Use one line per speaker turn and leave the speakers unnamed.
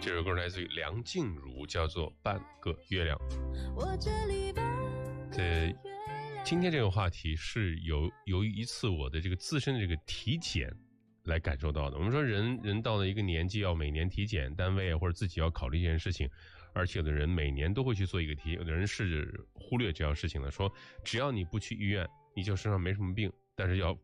这首歌来自于梁静茹，叫做《半个月亮》。今天这个话题是由于一次我的这个自身的这个体检来感受到的。我们说人到了一个年纪要每年体检，单位或者自己要考虑这件事情，而且有的人每年都会去做一个体检，有的人是忽略这样事情的，说只要你不去医院，你就身上没什么病，但是要